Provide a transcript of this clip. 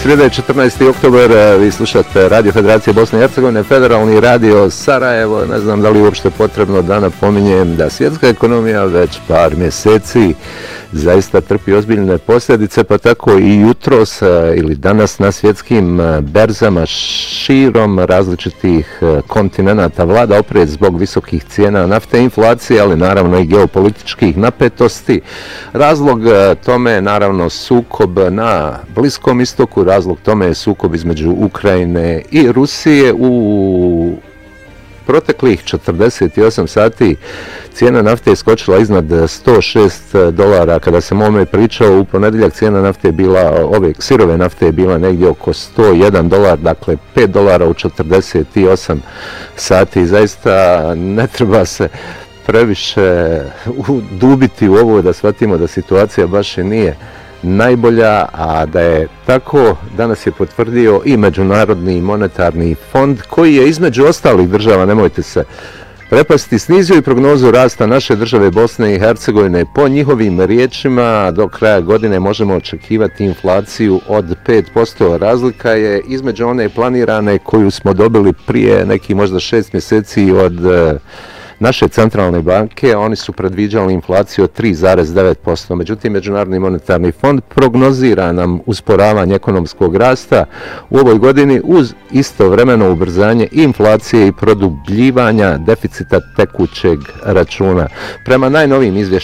Srijeda je 14. oktobar, vi slušate Radio Federacije Bosne i Hercegovine, Federalni radio Sarajevo. Ne znam da li je uopšte potrebno da napominjem da svjetska ekonomija već par mjeseci zaista trpi ozbiljne posljedice, pa tako i jutros ili danas na svjetskim berzama širom različitih kontinenata vlada oprez zbog visokih cijena nafte, inflacije, ali naravno i geopolitičkih napetosti. Razlog tome je naravno sukob na Bliskom istoku, razlog tome je sukob između Ukrajine i Rusije. U proteklih 48 sati cijena nafte je skočila iznad $106. Kada sam o ovome pričao, u ponedjeljak cijena nafte je bila, ove sirove nafte je bila negdje oko $101, dakle $5 u 48 sati. Zaista ne treba se previše udubiti u ovo da shvatimo da situacija baš i nije najbolja, a da je tako danas je potvrdio i Međunarodni monetarni fond, koji je između ostalih država, nemojte se prepasti, snizio i prognozu rasta naše države Bosne i Hercegovine. Po njihovim riječima do kraja godine možemo očekivati inflaciju od 5%. Razlika je između one planirane koju smo dobili prije neki možda 6 mjeseci od naše centralne banke. Oni su predviđali inflaciju od 3,9%. Međutim, Međunarodni monetarni fond prognozira nam usporavanje ekonomskog rasta u ovoj godini uz istovremeno ubrzanje inflacije i produbljivanja deficita tekućeg računa. Prema najnovijim izvještajima